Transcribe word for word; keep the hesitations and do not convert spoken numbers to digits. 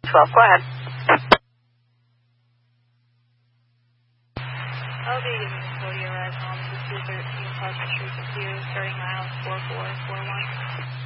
twelve, go ahead. I'll be giving you for your ride home to two thirteen Pleasant Street with you, starting miles four four four one.